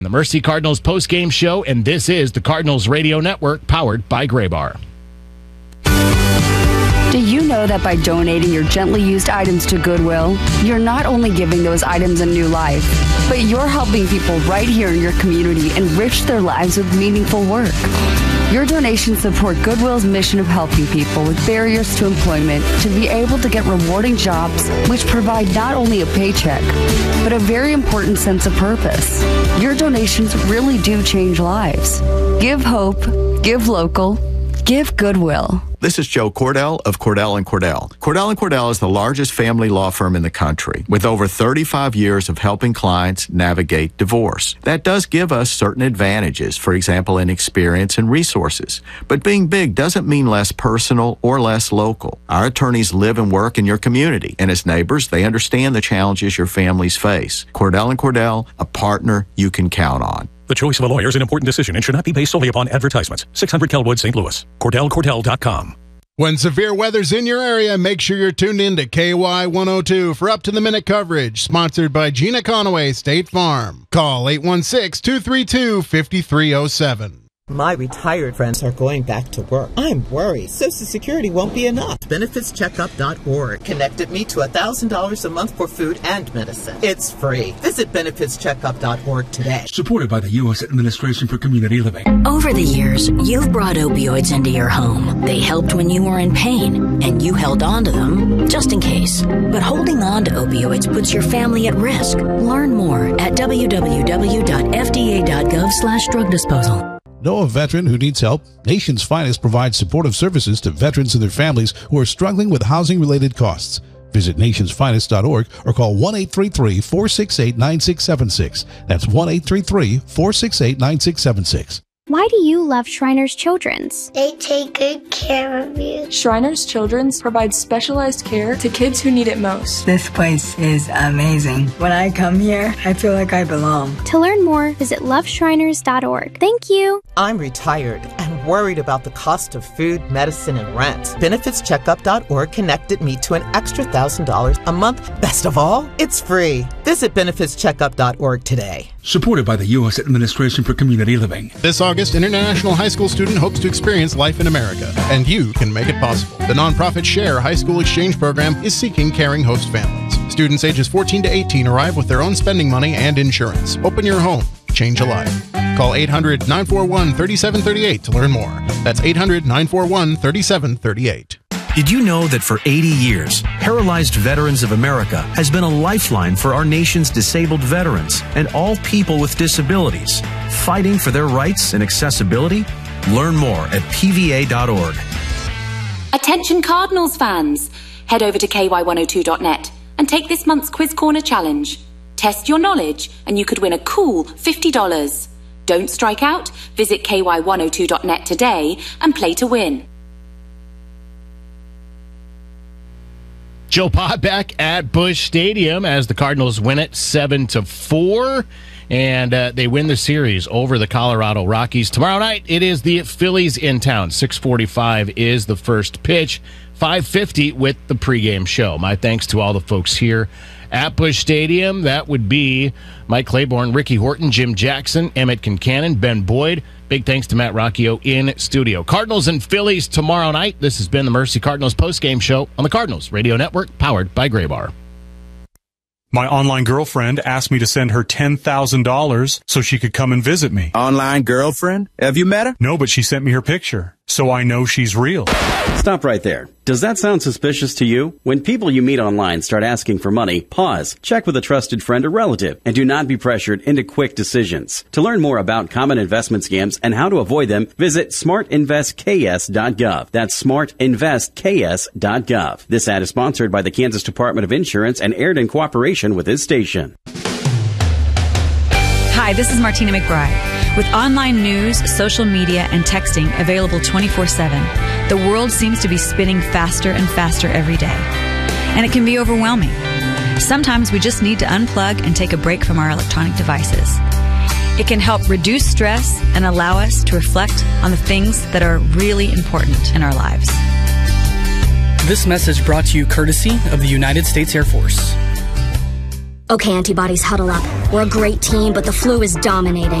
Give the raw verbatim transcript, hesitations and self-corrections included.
The Mercy Cardinals post-game show, and this is the Cardinals Radio Network, powered by Graybar. Do you know that by donating your gently used items to Goodwill, you're not only giving those items a new life, but you're helping people right here in your community enrich their lives with meaningful work? Your donations support Goodwill's mission of helping people with barriers to employment to be able to get rewarding jobs which provide not only a paycheck, but a very important sense of purpose. Your donations really do change lives. Give hope, give local, give Goodwill. This is Joe Cordell of Cordell and Cordell. Cordell and Cordell is the largest family law firm in the country with over thirty-five years of helping clients navigate divorce. That does give us certain advantages, for example, in experience and resources. But being big doesn't mean less personal or less local. Our attorneys live and work in your community, and as neighbors, they understand the challenges your families face. Cordell and Cordell, a partner you can count on. The choice of a lawyer is an important decision and should not be based solely upon advertisements. six hundred Kelwood, Saint Louis. Cordell Cordell dot com. When severe weather's in your area, make sure you're tuned in to K Y one oh two for up-to-the-minute coverage. Sponsored by Gina Conaway State Farm. Call eight one six, two three two, five three zero seven. My retired friends are going back to work. I'm worried Social Security won't be enough. benefits checkup dot org connected me to one thousand dollars a month for food and medicine. It's free. Visit benefits checkup dot org today. Supported by the U S Administration for Community Living. Over the years, you've brought opioids into your home. They helped when you were in pain, and you held on to them just in case. But holding on to opioids puts your family at risk. Learn more at w w w dot f d a dot gov slash drug disposal. Know a veteran who needs help? Nation's Finest provides supportive services to veterans and their families who are struggling with housing-related costs. Visit nations finest dot org or call one eight three three, four six eight, nine six seven six. That's one eight three three, four six eight, nine six seven six. Why do you love Shriners Children's? They take good care of you. Shriners Children's provides specialized care to kids who need it most. This place is amazing. When I come here, I feel like I belong. To learn more, visit love shriners dot org. Thank you. I'm retired and worried about the cost of food, medicine, and rent. benefits checkup dot org connected me to an extra one thousand dollars a month. Best of all, it's free. Visit benefits checkup dot org today. Supported by the U S Administration for Community Living. This August, an international high school student hopes to experience life in America, and you can make it possible. The nonprofit SHARE High School Exchange Program is seeking caring host families. Students ages fourteen to eighteen arrive with their own spending money and insurance. Open your home. Change a life. Call eight hundred, nine four one, three seven three eight to learn more. That's eight hundred, nine four one, three seven three eight. Did you know that for eighty years, Paralyzed Veterans of America has been a lifeline for our nation's disabled veterans and all people with disabilities, fighting for their rights and accessibility? Learn more at p v a dot org. Attention Cardinals fans! Head over to k y one oh two dot net and take this month's Quiz Corner challenge. Test your knowledge and you could win a cool fifty dollars. Don't strike out. Visit k y one oh two dot net today and play to win. Joe Pa back at Busch Stadium as the Cardinals win it seven to four, and uh, they win the series over the Colorado Rockies. Tomorrow night, it is the Phillies in town. six forty-five is the first pitch. five fifty with the pregame show. My thanks to all the folks here at Busch Stadium. That would be Mike Claiborne, Ricky Horton, Jim Jackson, Emmett Kincannon, Ben Boyd. Big thanks to Matt Rocchio in studio. Cardinals and Phillies tomorrow night. This has been the Mercy Cardinals postgame show on the Cardinals Radio Network, powered by Graybar. My online girlfriend asked me to send her ten thousand dollars so she could come and visit me. Online girlfriend? Have you met her? No, but she sent me her picture, so I know she's real. Stop right there. Does that sound suspicious to you? When people you meet online start asking for money, pause, check with a trusted friend or relative, and do not be pressured into quick decisions. To learn more about common investment scams and how to avoid them, visit smart invest k s dot gov. That's smart invest k s dot gov. This ad is sponsored by the Kansas Department of Insurance and aired in cooperation with this station. Hi, this is Martina McBride. With online news, social media, and texting available twenty-four seven, the world seems to be spinning faster and faster every day. And it can be overwhelming. Sometimes we just need to unplug and take a break from our electronic devices. It can help reduce stress and allow us to reflect on the things that are really important in our lives. This message brought to you courtesy of the United States Air Force. Okay, antibodies, huddle up. We're a great team, but the flu is dominating.